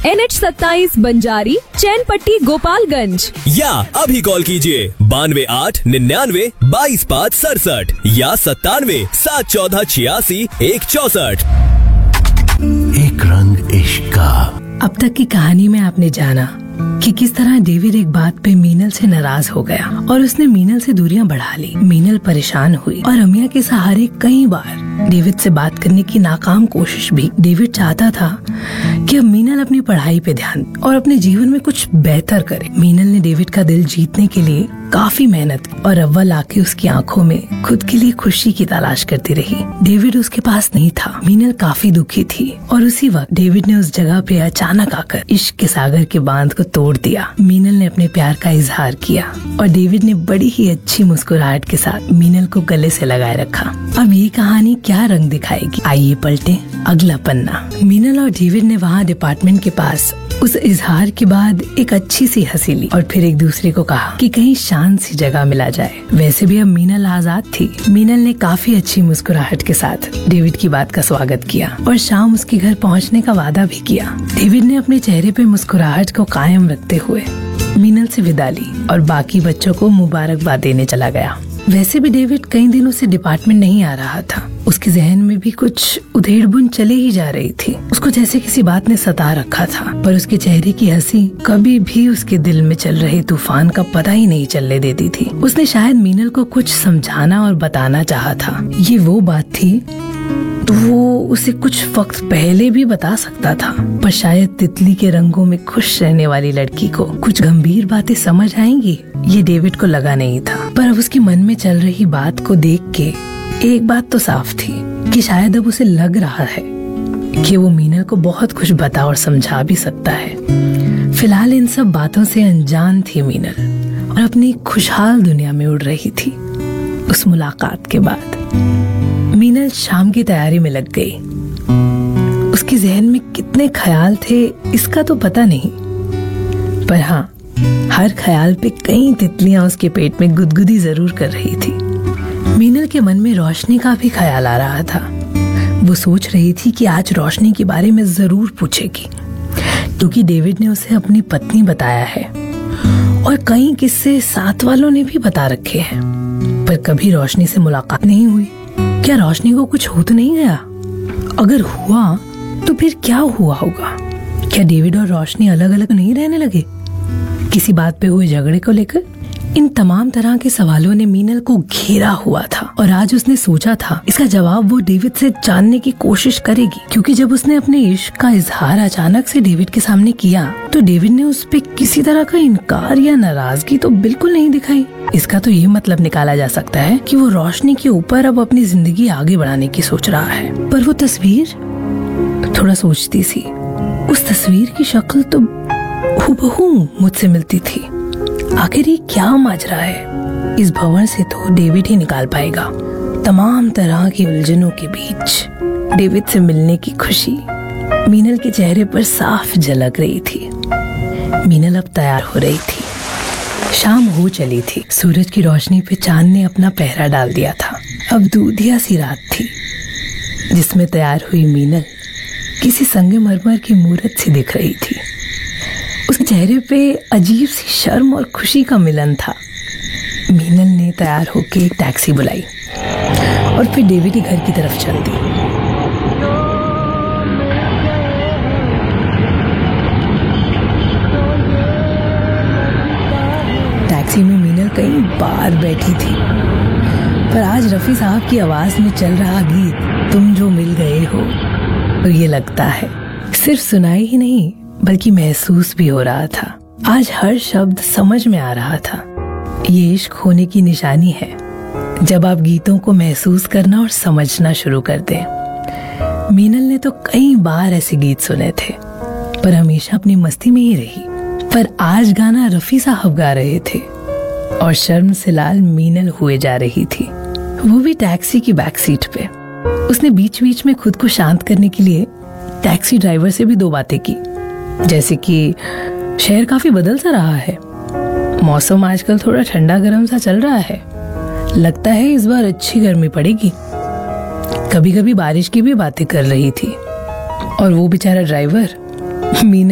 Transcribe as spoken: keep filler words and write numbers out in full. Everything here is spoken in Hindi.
एन एच सत्ताईस बंजारी चैनपट्टी गोपालगंज। या अभी कॉल कीजिए बानवे आठ निन्यानवे बाईस पाँच सड़सठ या सत्तानवे सात चौदह छियासी एक चौसठ। एक रंग इश्क का। अब तक की कहानी में आपने जाना कि किस तरह डेविड एक बात पे मीनल से नाराज हो गया और उसने मीनल से दूरियां बढ़ा ली। मीनल परेशान हुई और अमिया के सहारे कई बार डेविड से बात करने की नाकाम कोशिश भी। डेविड चाहता था कि अब मीनल अपनी पढ़ाई पे ध्यान और अपने जीवन में कुछ बेहतर करे। मीनल ने डेविड का दिल जीतने के लिए काफी मेहनत की और अव्वल आके उसकी आंखों में खुद के लिए खुशी की तलाश करती रही। डेविड उसके पास नहीं था। मीनल काफी दुखी थी और उसी वक्त डेविड ने उस जगह पे अचानक आकर इश्क के सागर के बांध को तोड़ दिया। मीनल ने अपने प्यार का इजहार किया और डेविड ने बड़ी ही अच्छी मुस्कुराहट के साथ मीनल को गले से लगाए रखा। अब ये कहानी क्या रंग दिखाएगी, आइए पलटे अगला पन्ना। मीनल और डेविड ने वहाँ डिपार्टमेंट के पास उस इजहार के बाद एक अच्छी सी हंसी ली और फिर एक दूसरे को कहा कि कहीं शांत सी जगह मिला जाए। वैसे भी अब मीनल आजाद थी। मीनल ने काफी अच्छी मुस्कुराहट के साथ डेविड की बात का स्वागत किया और शाम उसके घर पहुंचने का वादा भी किया। डेविड ने अपने चेहरे पे मुस्कुराहट को कायम रखते हुए मीनल से विदा ली और बाकी बच्चों को मुबारकबाद देने चला गया। वैसे भी डेविड कई दिनों से डिपार्टमेंट नहीं आ रहा था। उसके जहन में भी कुछ उधेड़-बुन चले ही जा रही थी। उसको जैसे किसी बात ने सता रखा था, पर उसके चेहरे की हंसी कभी भी उसके दिल में चल रहे तूफान का पता ही नहीं चलने देती थी। उसने शायद मीनल को कुछ समझाना और बताना चाहा था। ये वो बात थी तो वो उसे कुछ वक्त पहले भी बता सकता था, पर शायद तितली के रंगों में खुश रहने वाली लड़की को कुछ गंभीर बातें समझ आएंगी, ये डेविड को लगा नहीं था। पर अब उसके मन में चल रही बात को देख के एक बात तो साफ थी कि शायद अब उसे लग रहा है कि वो मीनल को बहुत कुछ बता और समझा भी सकता है। फिलहाल इन सब बातों से अनजान थी मीनल और अपनी खुशहाल दुनिया में उड़ रही थी। उस मुलाकात के बाद मीनल शाम की तैयारी में लग गई। उसके जहन में कितने ख्याल थे इसका तो पता नहीं, पर हाँ, हर ख्याल पे कई तितलियां उसके पेट में गुदगुदी जरूर कर रही थी। मीनल के मन में रोशनी का भी ख्याल आ रहा था। वो सोच रही थी कि आज रोशनी के बारे में जरूर पूछेगी, क्योंकि डेविड ने उसे अपनी पत्नी बताया है और कई किस्से साथ वालों ने भी बता रखे हैं, पर कभी रोशनी से मुलाकात नहीं हुई। क्या रोशनी को कुछ हो तो नहीं गया? अगर हुआ तो फिर क्या हुआ होगा? क्या डेविड और रोशनी अलग अलग नहीं रहने लगे किसी बात पे हुए झगड़े को लेकर? इन तमाम तरह के सवालों ने मीनल को घेरा हुआ था और आज उसने सोचा था इसका जवाब वो डेविड से जानने की कोशिश करेगी, क्योंकि जब उसने अपने इश्क का इजहार अचानक से डेविड के सामने किया तो डेविड ने उस पे किसी तरह का इनकार या नाराजगी तो बिल्कुल नहीं दिखाई। इसका तो ये मतलब निकाला जा सकता है कि वो रोशनी के ऊपर अब अपनी जिंदगी आगे बढ़ाने की सोच रहा है। पर वो तस्वीर, थोड़ा सोचती सी, उस तस्वीर की शक्ल तो हूबहू मुझसे मिलती थी। आखिर ये क्या माजरा है? इस भंवर से तो डेविड ही निकाल पाएगा। तमाम तरह की उलझनों के बीच डेविड से मिलने की खुशी मीनल के चेहरे पर साफ झलक रही थी। मीनल अब तैयार हो रही थी। शाम हो चली थी। सूरज की रोशनी पे चांद ने अपना पहरा डाल दिया था। अब दूधिया सी रात थी जिसमें तैयार हुई मीनल किसी संगमरमर की मूरत सी दिख रही थी। उसके चेहरे पे अजीब सी शर्म और खुशी का मिलन था। मीनल ने तैयार होकर एक टैक्सी बुलाई और फिर डेविड के घर की तरफ चल दी। टैक्सी में मीनल कई बार बैठी थी, पर आज रफी साहब की आवाज में चल रहा गीत तुम जो मिल गए हो तो ये लगता है सिर्फ सुनाई ही नहीं बल्कि महसूस भी हो रहा था। आज हर शब्द समझ में आ रहा था। ये इश्क होने की निशानी है जब आप गीतों को महसूस करना और समझना शुरू कर दें। मीनल ने तो कई बार ऐसे गीत सुने थे पर हमेशा अपनी मस्ती में ही रही, पर आज गाना रफी साहब गा रहे थे और शर्म से लाल मीनल हुए जा रही थी, वो भी टैक्सी की बैक सीट पे। उसने बीच बीच में खुद को शांत करने के लिए टैक्सी ड्राइवर से भी दो बातें की, जैसे कि शहर काफी बदल सा रहा है, मौसम आजकल थोड़ा ठंडा गर्म सा चल रहा है, लगता है इस बार अच्छी गर्मी पड़ेगी। कभी कभी बारिश की भी बातें कर रही थी और वो बेचारा ड्राइवर मीनल